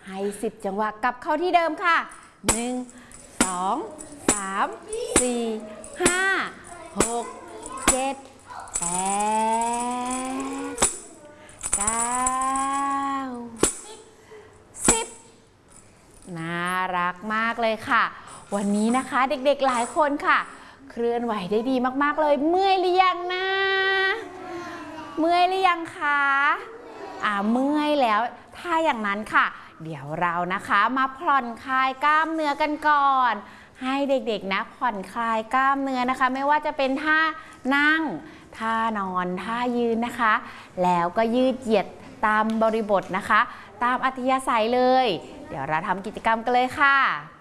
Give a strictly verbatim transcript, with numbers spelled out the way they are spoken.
ให้สิบจังหวะกลับเข้าที่เดิมค่ะหนึ่งสองสามสี่ห้าหกเจ็ดแปดเก้าสิบน่ารักมากเลยค่ะวันนี้นะคะเด็กๆหลายคนค่ะเคลื่อนไหวได้ดีมากๆเลยเมื่อยหรือยังนะเมื่อยหรือยังคะอ่าเมื่อยแล้วถ้าอย่างนั้นค่ะเดี๋ยวเรานะคะมาผ่อนคลายกล้ามเนื้อกันก่อนให้เด็กๆนะผ่อนคลายกล้ามเนื้อนะคะไม่ว่าจะเป็นท่านั่งท่านอนท่ายืนนะคะแล้วก็ยืดเหยียดตามบริบทนะคะตามอัธยาศัยเลยเดี๋ยวเราทำกิจกรรมกันเลยค่ะ